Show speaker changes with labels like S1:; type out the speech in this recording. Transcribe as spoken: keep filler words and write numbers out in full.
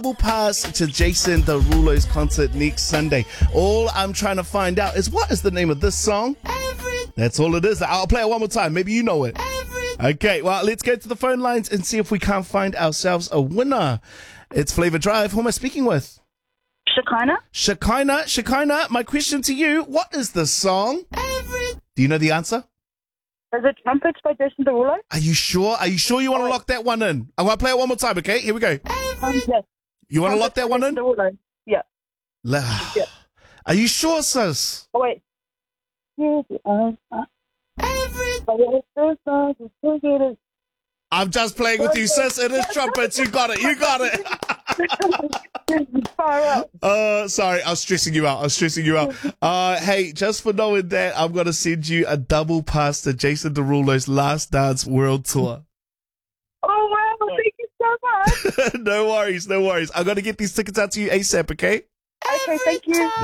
S1: Double pass to Jason Derulo's concert next Sunday. All I'm trying to find out is what is the name of this song? Every. That's all it is. I'll play it one more time. Maybe you know it. Every. Okay, well, let's go to the phone lines and see if we can't find ourselves a winner. It's Flavor Drive. Who am I speaking with?
S2: Shekinah.
S1: Shekinah. Shekinah, my question to you, what is the song? Every. Do you know the answer?
S2: Is it Trumpets by Jason Derulo?
S1: Are you sure? Are you sure you want to lock that one in? I want to play it one more time, okay? Here we go.
S2: Um, yes.
S1: You want to lock that one in?
S2: Derulo. Yeah. yeah.
S1: Are you sure, sis?
S2: Oh, wait.
S1: I'm just playing with you, sis. It is Trumpets. You got it. You got it. uh, sorry, I was stressing you out. I was stressing you out. Uh, hey, just for knowing that, I'm going to send you a double pass to Jason Derulo's Last Dance World Tour.
S2: Oh, wow. Thank you so much.
S1: No worries. No worries. I'm going to get these tickets out to you ASAP, okay?
S2: Okay, thank you.